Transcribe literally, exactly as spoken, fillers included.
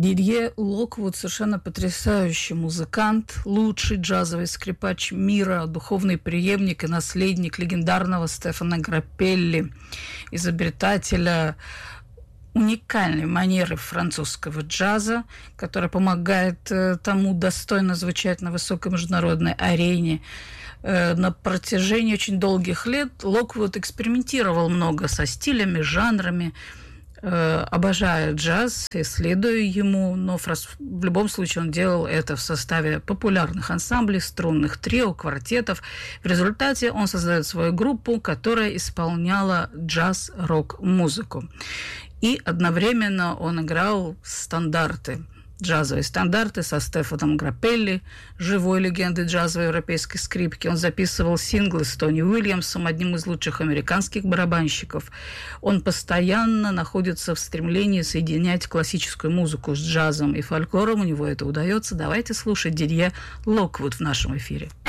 Дидье Локвуд совершенно потрясающий музыкант, лучший джазовый скрипач мира, духовный преемник и наследник легендарного Стефано Граппелли, изобретателя уникальной манеры французского джаза, которая помогает тому достойно звучать на высокой международной арене. На протяжении очень долгих лет Локвуд экспериментировал много со стилями, жанрами, обожаю джаз, исследую ему, но в любом случае он делал это в составе популярных ансамблей, струнных трио, квартетов. В результате он создает свою группу, которая исполняла джаз-рок-музыку. И одновременно он играл стандарты, джазовые стандарты со Стефаном Граппелли, живой легендой джазовой европейской скрипки. Он записывал синглы с Тони Уильямсом, одним из лучших американских барабанщиков. Он постоянно находится в стремлении соединять классическую музыку с джазом и фольклором. У него это удается. Давайте слушать Дидье Локвуд в нашем эфире.